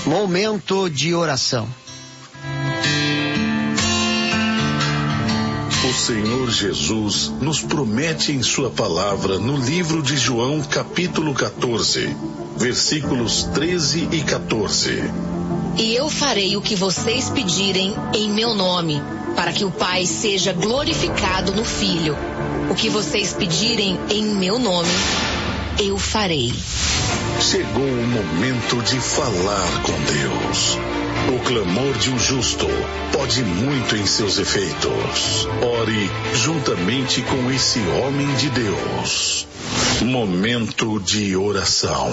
Momento de oração. O Senhor Jesus nos promete em sua palavra no livro de João, capítulo 14, versículos 13 e 14. E eu farei o que vocês pedirem em meu nome, para que o Pai seja glorificado no Filho. O que vocês pedirem em meu nome, eu farei. Chegou o momento de falar com Deus. O clamor de um justo pode muito em seus efeitos. Ore juntamente com esse homem de Deus. Momento de oração.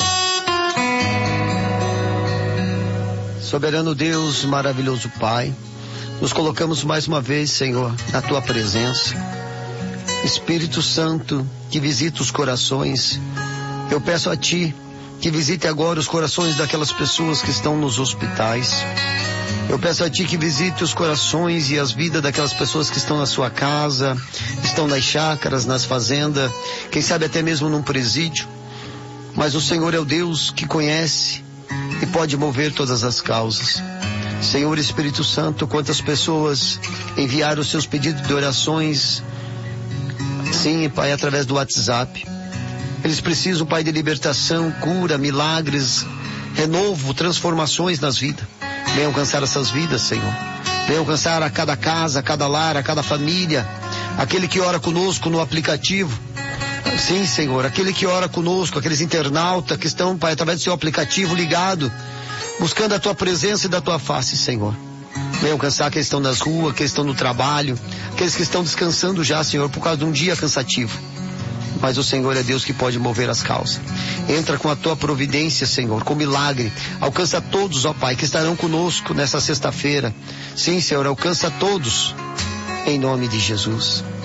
Soberano Deus, maravilhoso Pai, nos colocamos mais uma vez, Senhor, na Tua presença. Espírito Santo, que visita os corações, eu peço a Ti que visite agora os corações daquelas pessoas que estão nos hospitais. Eu peço a Ti que visite os corações e as vidas daquelas pessoas que estão na sua casa, estão nas chácaras, nas fazendas, quem sabe até mesmo num presídio. Mas o Senhor é o Deus que conhece e pode mover todas as causas. Senhor Espírito Santo, quantas pessoas enviaram os seus pedidos de orações, sim, Pai, através do WhatsApp. Eles precisam, Pai, de libertação, cura, milagres, renovo, transformações nas vidas. Venha alcançar essas vidas, Senhor. Venha alcançar a cada casa, a cada lar, a cada família. Aquele que ora conosco no aplicativo. Sim, Senhor, aquele que ora conosco, aqueles internautas que estão, Pai, através do seu aplicativo ligado, buscando a Tua presença e da Tua face, Senhor. Venha alcançar aqueles que estão nas ruas, aqueles que estão no trabalho, aqueles que estão descansando já, Senhor, por causa de um dia cansativo. Mas o Senhor é Deus que pode mover as causas. Entra com a Tua providência, Senhor, com milagre. Alcança todos, ó Pai, que estarão conosco nessa sexta-feira. Sim, Senhor, alcança todos, em nome de Jesus.